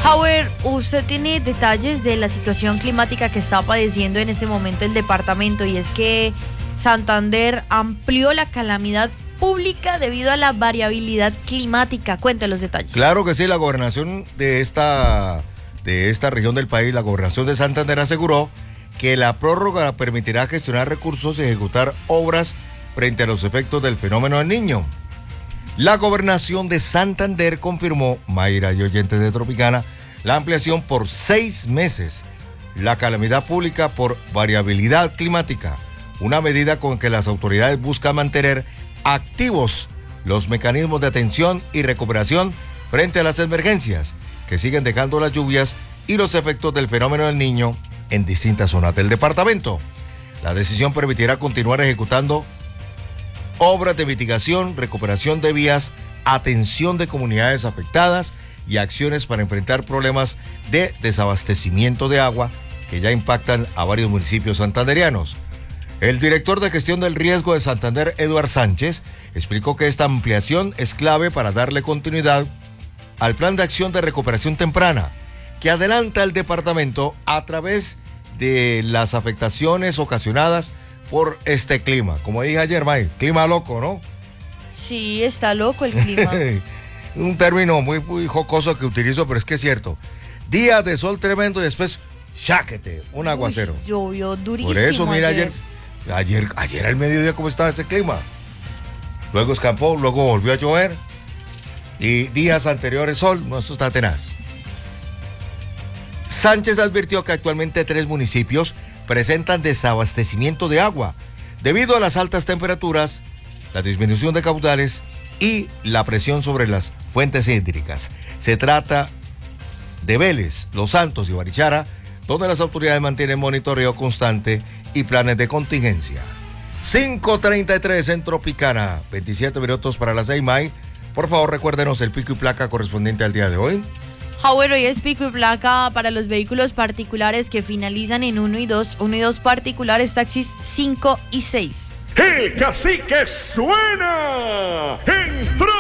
Howard, ¿usted tiene detalles de la situación climática que está padeciendo en este momento el departamento? Y es que Santander amplió la calamidad pública debido a la variabilidad climática. Cuente los detalles. Claro que sí, la gobernación de esta región del país, la gobernación de Santander aseguró que la prórroga permitirá gestionar recursos y ejecutar obras frente a los efectos del fenómeno del Niño. La gobernación de Santander confirmó, Mayra y oyentes de Tropicana, la ampliación por 6 meses, la calamidad pública por variabilidad climática, una medida con que las autoridades buscan mantener activos los mecanismos de atención y recuperación frente a las emergencias que siguen dejando las lluvias y los efectos del fenómeno del Niño en distintas zonas del departamento. La decisión permitirá continuar ejecutando obras de mitigación, recuperación de vías, atención de comunidades afectadas y acciones para enfrentar problemas de desabastecimiento de agua que ya impactan a varios municipios santanderianos. El director de gestión del riesgo de Santander, Eduard Sánchez, explicó que esta ampliación es clave para darle continuidad al plan de acción de recuperación temprana que adelanta el departamento a través de las afectaciones ocasionadas por este clima. Como dije ayer, May, clima loco, ¿no? Sí, está loco el clima. Un término muy, muy jocoso que utilizo, pero es que es cierto. Días de sol tremendo y después, cháquete, un aguacero. Llovió durísimo. Por eso, mira, ayer al mediodía, ¿cómo estaba ese clima? Luego escampó, luego volvió a llover. Y días anteriores sol, no, esto está tenaz. Sánchez advirtió que actualmente 3 municipios presentan desabastecimiento de agua debido a las altas temperaturas, la disminución de caudales y la presión sobre las fuentes hídricas. Se trata de Vélez, Los Santos y Barichara, donde las autoridades mantienen monitoreo constante y planes de contingencia. 5:33 en Tropicana, 27 minutos para las 6, May. Por favor, recuérdenos el pico y placa correspondiente al día de hoy. Howard, hoy es pico y placa para los vehículos particulares que finalizan en 1 y 2, 1 y 2 particulares, taxis 5 y 6. El cacique suena en